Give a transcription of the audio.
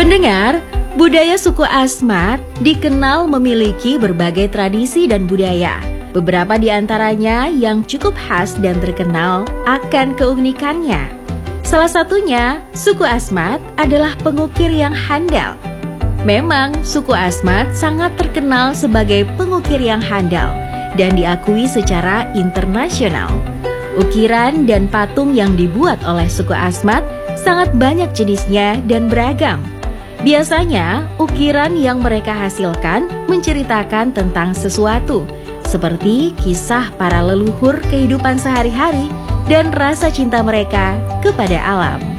Pendengar, budaya suku Asmat dikenal memiliki berbagai tradisi dan budaya. Beberapa di antaranya yang cukup khas dan terkenal akan keunikannya. Salah satunya, suku Asmat adalah pengukir yang handal. Memang, suku Asmat sangat terkenal sebagai pengukir yang handal dan diakui secara internasional. Ukiran dan patung yang dibuat oleh suku Asmat sangat banyak jenisnya dan beragam. Biasanya, ukiran yang mereka hasilkan menceritakan tentang sesuatu, seperti kisah para leluhur kehidupan sehari-hari dan rasa cinta mereka kepada alam.